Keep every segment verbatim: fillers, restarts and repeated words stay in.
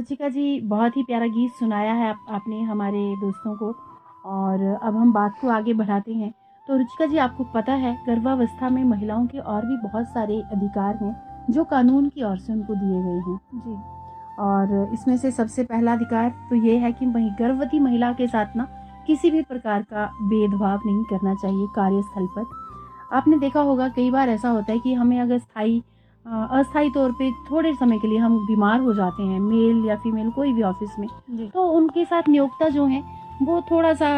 रुचिका जी, बहुत ही प्यारा गीत सुनाया है आप, आपने हमारे दोस्तों को। और अब हम बात को आगे बढ़ाते हैं। तो रुचिका जी, आपको पता है गर्भावस्था में महिलाओं के और भी बहुत सारे अधिकार हैं जो कानून की ओर से उनको दिए गए हैं जी। और इसमें से सबसे पहला अधिकार तो ये है कि गर्भवती महिला के साथ ना किसी भी प्रकार का भेदभाव नहीं करना चाहिए कार्यस्थल पर। आपने देखा होगा कई बार ऐसा होता है कि हमें अगर स्थायी अस्थायी तौर पे थोड़े समय के लिए हम बीमार हो जाते हैं, मेल या फीमेल कोई भी ऑफिस में, तो उनके साथ नियोक्ता जो है वो थोड़ा सा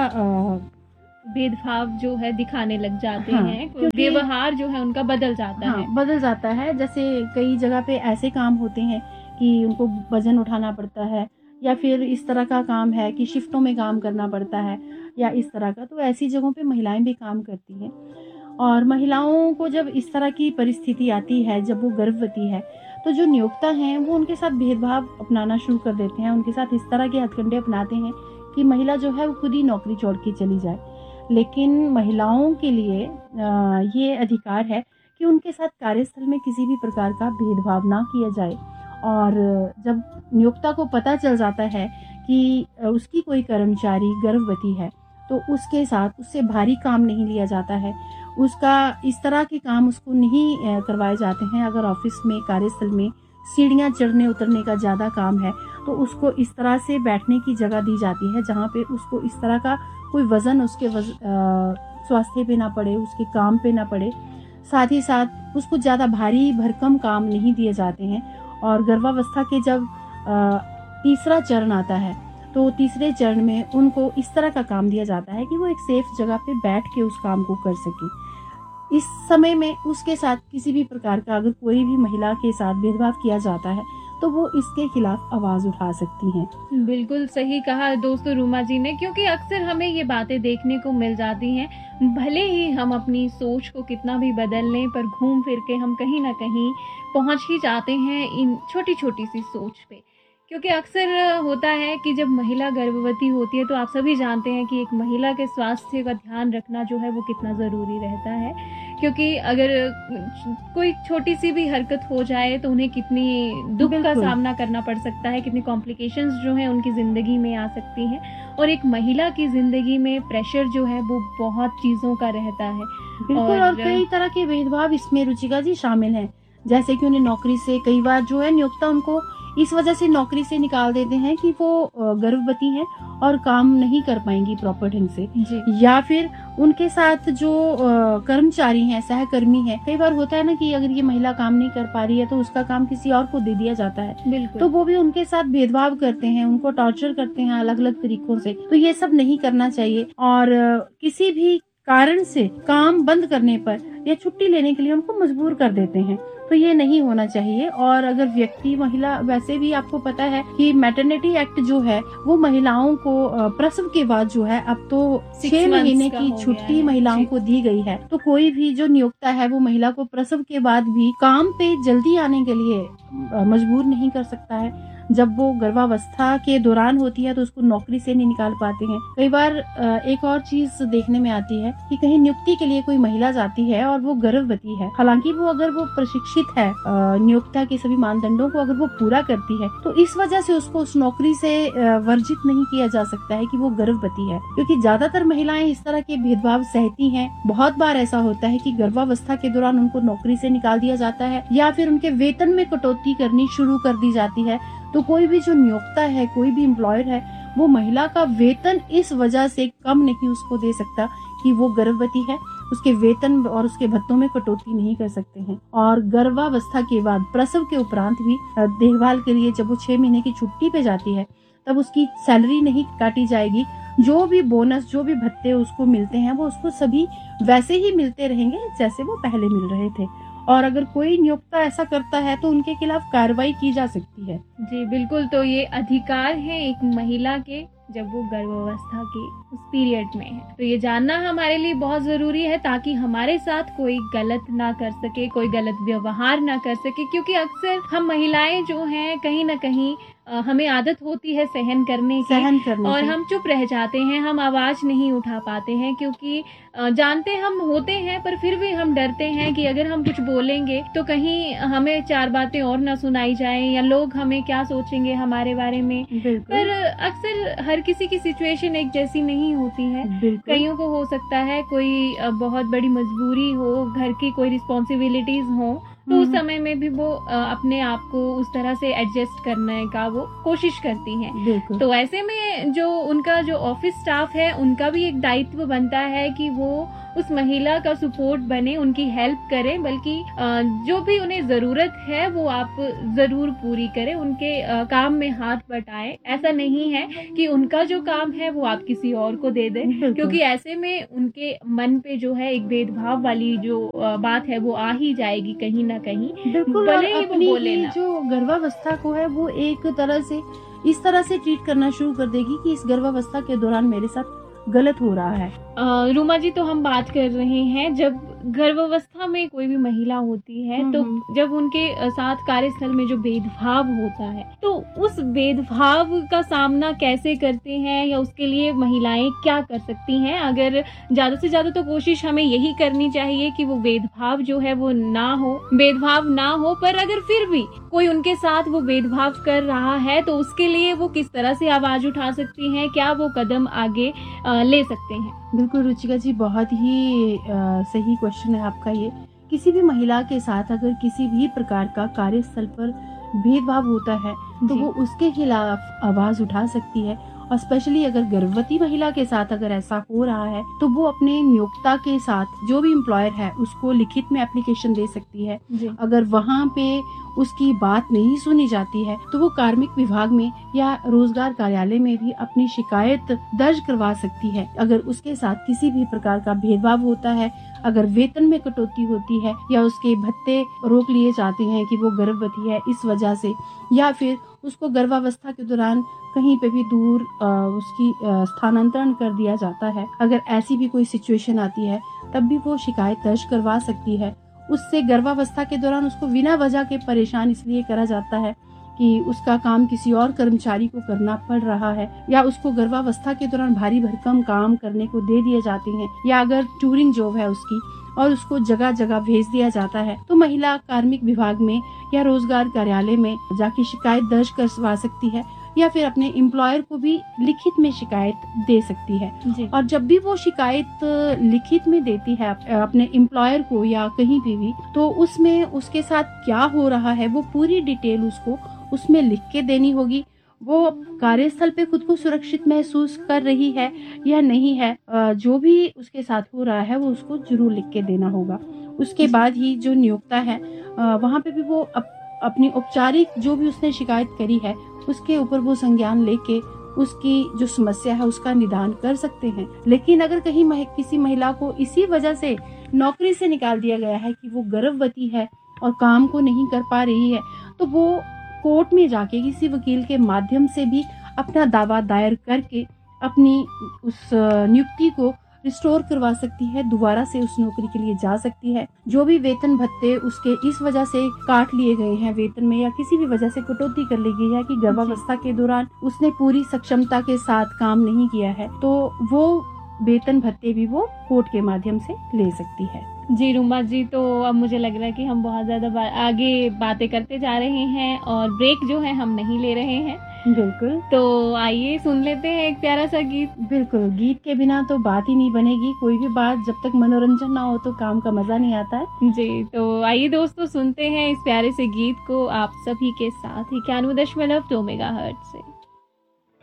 भेदभाव जो है दिखाने लग जाते हाँ, हैं, व्यवहार जो है उनका बदल जाता हाँ, है बदल जाता है। जैसे कई जगह पे ऐसे काम होते हैं कि उनको वजन उठाना पड़ता है, या फिर इस तरह का काम है कि शिफ्टों में काम करना पड़ता है या इस तरह का, तो ऐसी जगहों पे महिलाएं भी काम करती हैं। और महिलाओं को जब इस तरह की परिस्थिति आती है, जब वो गर्भवती है, तो जो नियोक्ता हैं वो उनके साथ भेदभाव अपनाना शुरू कर देते हैं, उनके साथ इस तरह के हथकंडे अपनाते हैं कि महिला जो है वो खुद ही नौकरी छोड़ के चली जाए। लेकिन महिलाओं के लिए ये अधिकार है कि उनके साथ कार्यस्थल में किसी भी प्रकार का भेदभाव ना किया जाए। और जब नियोक्ता को पता चल जाता है कि उसकी कोई कर्मचारी गर्भवती है, तो उसके साथ उससे भारी काम नहीं लिया जाता है, उसका इस तरह के काम उसको नहीं करवाए जाते हैं। अगर ऑफिस में कार्यस्थल में सीढ़ियाँ चढ़ने उतरने का ज़्यादा काम है, तो उसको इस तरह से बैठने की जगह दी जाती है जहाँ पे उसको इस तरह का कोई वज़न उसके वज, स्वास्थ्य पे ना पड़े, उसके काम पे ना पड़े। साथ ही साथ उसको ज़्यादा भारी भरकम काम नहीं दिए जाते हैं। और गर्भावस्था के जब आ, तीसरा चरण आता है, तो तीसरे चरण में उनको इस तरह का काम दिया जाता है कि वो एक सेफ जगह पे बैठ के उस काम को कर सके। इस समय में उसके साथ किसी भी प्रकार का अगर कोई भी महिला के साथ भेदभाव किया जाता है, तो वो इसके खिलाफ आवाज उठा सकती हैं। बिल्कुल सही कहा दोस्तों रूमा जी ने, क्योंकि अक्सर हमें ये बातें देखने को मिल जाती हैं। भले ही हम अपनी सोच को कितना भी बदल लें, पर घूम फिर के हम कहीं ना कहीं पहुंच ही जाते हैं इन छोटी छोटी सी सोच पे। क्योंकि अक्सर होता है कि जब महिला गर्भवती होती है, तो आप सभी जानते हैं कि एक महिला के स्वास्थ्य का ध्यान रखना जो है वो कितना ज़रूरी रहता है। क्योंकि अगर कोई छोटी सी भी हरकत हो जाए तो उन्हें कितनी दुख का सामना करना पड़ सकता है, कितनी कॉम्प्लिकेशंस जो हैं उनकी ज़िंदगी में आ सकती हैं। और एक महिला की ज़िंदगी में प्रेशर जो है वो बहुत चीज़ों का रहता है। बिल्कुल। और, और कई तरह के भेदभाव इसमें रुचिका जी शामिल हैं, जैसे कि उन्हें नौकरी से कई बार जो है नियोक्ता उनको इस वजह से नौकरी से निकाल देते हैं कि वो गर्भवती हैं और काम नहीं कर पाएंगी प्रॉपर ढंग से जी। या फिर उनके साथ जो कर्मचारी हैं, सहकर्मी हैं, कई बार होता है ना कि अगर ये महिला काम नहीं कर पा रही है तो उसका काम किसी और को दे दिया जाता है, तो वो भी उनके साथ भेदभाव करते हैं, उनको टॉर्चर करते हैं अलग अलग तरीकों से। तो ये सब नहीं करना चाहिए। और किसी भी कारण से काम बंद करने पर या छुट्टी लेने के लिए उनको मजबूर कर देते हैं, तो ये नहीं होना चाहिए। और अगर व्यक्ति महिला, वैसे भी आपको पता है कि मैटरनिटी एक्ट जो है वो महिलाओं को प्रसव के बाद जो है अब तो छह महीने की छुट्टी महिलाओं को दी गई है। तो कोई भी जो नियोक्ता है वो महिला को प्रसव के बाद भी काम पे जल्दी आने के लिए मजबूर नहीं कर सकता है। जब वो गर्भावस्था के दौरान होती है तो उसको नौकरी से नहीं निकाल पाते हैं। कई बार एक और चीज देखने में आती है कि कहीं नियुक्ति के लिए कोई महिला जाती है और वो गर्भवती है, हालांकि वो अगर वो प्रशिक्षित है, नियोक्ता के सभी मानदंडों को अगर वो पूरा करती है, तो इस वजह से उसको उस नौकरी से वर्जित नहीं किया जा सकता है कि वो गर्भवती है। क्योंकि ज्यादातर महिलाएं इस तरह के भेदभाव सहती हैं। बहुत बार ऐसा होता है कि गर्भावस्था के दौरान उनको नौकरी से निकाल दिया जाता है या फिर उनके वेतन में कटौती करनी शुरू कर दी जाती है। तो कोई भी जो नियोक्ता है, कोई भी एम्प्लॉयर है, वो महिला का वेतन इस वजह से कम नहीं उसको दे सकता कि वो गर्भवती है। उसके वेतन और उसके भत्तों में कटौती नहीं कर सकते हैं। और गर्भावस्था के बाद प्रसव के उपरांत भी देखभाल के लिए जब वो छह महीने की छुट्टी पे जाती है, तब उसकी सैलरी नहीं काटी जाएगी। जो भी बोनस, जो भी भत्ते उसको मिलते हैं, वो उसको सभी वैसे ही मिलते रहेंगे जैसे वो पहले मिल रहे थे। और अगर कोई नियोक्ता ऐसा करता है तो उनके खिलाफ कार्रवाई की जा सकती है। जी बिल्कुल। तो ये अधिकार है एक महिला के जब वो गर्भावस्था के उस पीरियड में है। तो ये जानना हमारे लिए बहुत जरूरी है ताकि हमारे साथ कोई गलत ना कर सके, कोई गलत व्यवहार ना कर सके, क्योंकि अक्सर हम महिलाएं जो हैं कहीं ना कहीं अ, हमें आदत होती है सहन करने की, सहन करने और की। हम चुप रह जाते हैं, हम आवाज नहीं उठा पाते हैं, क्योंकि अ, जानते हम होते हैं पर फिर भी हम डरते हैं कि अगर हम कुछ बोलेंगे तो कहीं हमें चार बातें और ना सुनाई जाएं, या लोग हमें क्या सोचेंगे हमारे बारे में। बिल्कुल पर अक्सर हर किसी की सिचुएशन एक जैसी नहीं होती है। बिल्कुल कईयों को हो सकता है कोई अ, बहुत बड़ी मजबूरी हो, घर की कोई रिस्पॉन्सिबिलिटीज हो, तो उस हम्म, समय में भी वो अ, अपने आप को उस तरह से एडजस्ट करने का वो कोशिश करती हैं। बिल्कुल तो ऐसे में जो उनका जो ऑफिस स्टाफ है, उनका भी एक दायित्व बनता है कि वो उस महिला का सपोर्ट बने, उनकी हेल्प करें, बल्कि अ, जो भी उन्हें जरूरत है वो आप जरूर पूरी करें, उनके अ, काम में हाथ बटाएं। ऐसा नहीं है कि उनका जो काम है वो आप किसी और को दे दें, बिल्कुल क्योंकि ऐसे में उनके मन पे जो है एक भेदभाव वाली जो अ, बात है वो आ ही जाएगी कहीं ना कहीं, बिल्कुल और भले ही वो अपनी बोले ही ना। जो गर्भावस्था को है वो एक तरह से इस तरह से ट्रीट करना शुरू कर देगी कि इस गर्भावस्था के दौरान मेरे साथ गलत हो रहा है। अ, रूमा जी, तो हम बात कर रहे हैं जब गर्भावस्था में कोई भी महिला होती है, हम्म, तो हम्म। जब उनके अ, साथ कार्यस्थल में जो भेदभाव होता है, तो उस भेदभाव का सामना कैसे करते हैं, या उसके लिए महिलाएं क्या कर सकती हैं? अगर ज्यादा से ज्यादा तो कोशिश हमें यही करनी चाहिए कि वो भेदभाव जो है वो ना हो, भेदभाव ना हो, पर अगर फिर भी कोई उनके साथ वो भेदभाव कर रहा है तो उसके लिए वो किस तरह से आवाज उठा सकती हैं, क्या वो कदम आगे अ, ले सकते हैं? बिल्कुल रुचिका जी, बहुत ही अ, सही क्वेश्चन है आपका ये। किसी भी महिला के साथ अगर किसी भी प्रकार का कार्यस्थल पर भेदभाव होता है तो जी। वो उसके खिलाफ आवाज उठा सकती है, और स्पेशली अगर गर्भवती महिला के साथ अगर ऐसा हो रहा है तो वो अपने नियोक्ता के साथ, जो भी एम्प्लॉयर है, उसको लिखित में एप्लीकेशन दे सकती है। जी। अगर वहाँ पे उसकी बात नहीं सुनी जाती है तो वो कार्मिक विभाग में या रोजगार कार्यालय में भी अपनी शिकायत दर्ज करवा सकती है। अगर उसके साथ किसी भी प्रकार का भेदभाव होता है, अगर वेतन में कटौती होती है, या उसके भत्ते रोक लिए जाते हैं कि वो गर्भवती है इस वजह से, या फिर उसको गर्भावस्था के दौरान कहीं पे भी दूर अ, उसकी अ, स्थानांतरण कर दिया जाता है, अगर ऐसी भी कोई सिचुएशन आती है तब भी वो शिकायत दर्ज करवा सकती है। उससे गर्भावस्था के दौरान उसको बिना वजह के परेशान इसलिए करा जाता है कि उसका काम किसी और कर्मचारी को करना पड़ रहा है, या उसको गर्भावस्था के दौरान भारी भरकम काम करने को दे दिए जाते हैं, या अगर टूरिंग जॉब है उसकी और उसको जगह जगह भेज दिया जाता है, तो महिला कार्मिक विभाग में या रोजगार कार्यालय में जाके शिकायत दर्ज करवा सकती है, या फिर अपने एम्प्लॉयर को भी लिखित में शिकायत दे सकती है। जी। और जब भी वो शिकायत लिखित में देती है अपने एम्प्लॉयर को या कहीं पे भी, तो उसमें उसके साथ क्या हो रहा है वो पूरी डिटेल उसको उसमें लिख के देनी होगी। वो कार्यस्थल पे खुद को सुरक्षित महसूस कर रही है या नहीं है, अ, जो भी उसके साथ हो रहा है वो उसको जरूर लिख के देना होगा। उसके बाद ही जो नियोक्ता है अ, वहाँ पे भी वो अप, अपनी औपचारिक जो भी उसने शिकायत करी है उसके ऊपर वो संज्ञान लेके उसकी जो समस्या है उसका निदान कर सकते हैं। लेकिन अगर कहीं मह, किसी महिला को इसी वजह से नौकरी से निकाल दिया गया है कि वो गर्भवती है और काम को नहीं कर पा रही है, तो वो कोर्ट में जाके किसी वकील के माध्यम से भी अपना दावा दायर करके अपनी उस अ, नियुक्ति को रिस्टोर करवा सकती है, दोबारा से उस नौकरी के लिए जा सकती है। जो भी वेतन भत्ते उसके इस वजह से काट लिए गए हैं वेतन में, या किसी भी वजह से कटौती कर ली गई है कि गर्भावस्था के दौरान उसने पूरी सक्षमता के साथ काम नहीं किया है, तो वो वेतन भत्ते भी वो कोर्ट के माध्यम से ले सकती है। जी रूमा जी, तो अब मुझे लग रहा है कि हम बहुत ज्यादा बा, आगे बातें करते जा रहे हैं और ब्रेक जो है हम नहीं ले रहे हैं। बिल्कुल, तो आइए सुन लेते हैं एक प्यारा सा गीत। बिल्कुल, गीत के बिना तो बात ही नहीं बनेगी। कोई भी बात जब तक मनोरंजन ना हो तो काम का मजा नहीं आता है। जी, तो आइए दोस्तों सुनते हैं इस प्यारे से गीत को आप सभी के साथ इक्यानवे दशमलव दो मेगा हर्ट्ज से।